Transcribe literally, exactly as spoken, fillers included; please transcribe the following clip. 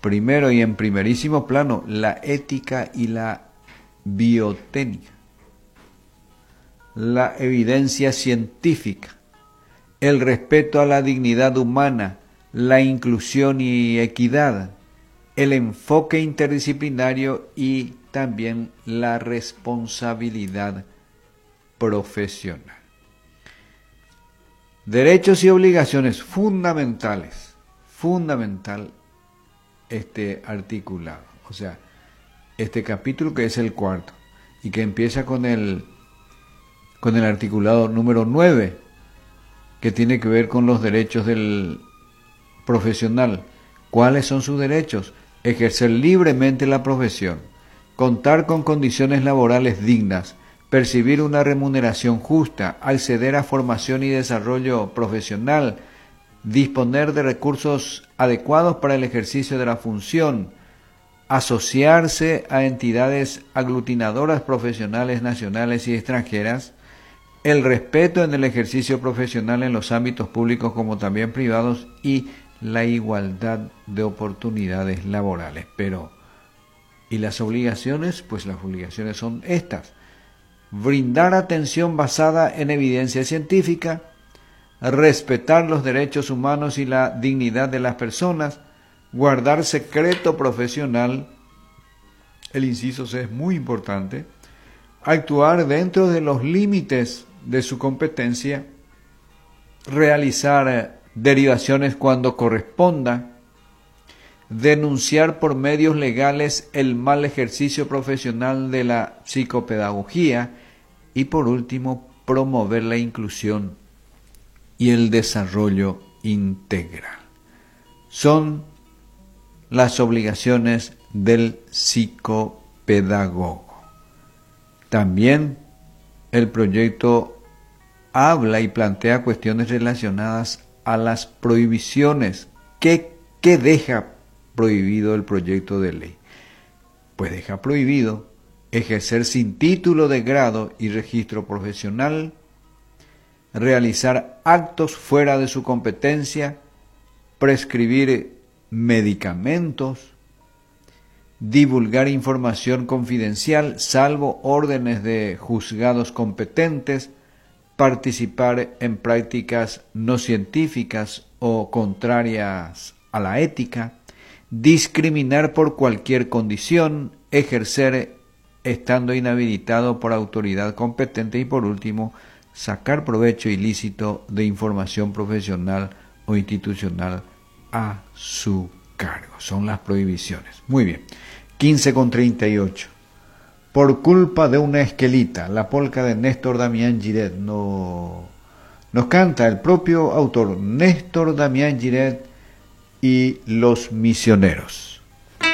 primero y en primerísimo plano, la ética y la biotécnica, la evidencia científica, el respeto a la dignidad humana, la inclusión y equidad, el enfoque interdisciplinario y también la responsabilidad profesional. Derechos y obligaciones fundamentales, fundamental este articulado, o sea, este capítulo que es el cuarto y que empieza con el, con el articulado número nueve, que tiene que ver con los derechos del profesional. ¿Cuáles son sus derechos? Ejercer libremente la profesión, contar con condiciones laborales dignas, percibir una remuneración justa, acceder a formación y desarrollo profesional, disponer de recursos adecuados para el ejercicio de la función, asociarse a entidades aglutinadoras profesionales nacionales y extranjeras, el respeto en el ejercicio profesional en los ámbitos públicos como también privados y la igualdad de oportunidades laborales. Pero, ¿y las obligaciones? Pues las obligaciones son estas: brindar atención basada en evidencia científica, respetar los derechos humanos y la dignidad de las personas, guardar secreto profesional, el inciso C es muy importante, actuar dentro de los límites de su competencia, realizar derivaciones cuando corresponda, denunciar por medios legales el mal ejercicio profesional de la psicopedagogía y, por último, promover la inclusión y el desarrollo integral. Son las obligaciones del psicopedagogo. También el proyecto habla y plantea cuestiones relacionadas a las prohibiciones. ¿Qué, qué deja prohibido el proyecto de ley? Pues deja prohibido ejercer sin título de grado y registro profesional, realizar actos fuera de su competencia, prescribir medicamentos, divulgar información confidencial salvo órdenes de juzgados competentes, participar en prácticas no científicas o contrarias a la ética, discriminar por cualquier condición, ejercer estando inhabilitado por autoridad competente y, por último, sacar provecho ilícito de información profesional o institucional a su cargo. Son las prohibiciones. Muy bien. quince con treinta y ocho. Por culpa de una esquelita, la polca de Néstor Damián Giret. No, nos canta el propio autor, Néstor Damián Giret y los misioneros.